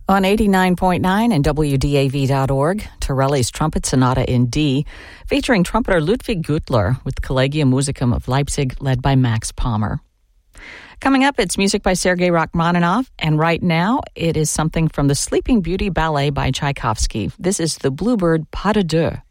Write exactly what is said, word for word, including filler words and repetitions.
On eighty-nine point nine and W D A V dot org, Torelli's Trumpet Sonata in D, featuring trumpeter Ludwig Gutler with Collegium Musicum of Leipzig, led by Max Palmer. Coming up, it's music by Sergei Rachmaninoff, and right now it is something from the Sleeping Beauty Ballet by Tchaikovsky. This is the Bluebird Pas de Deux.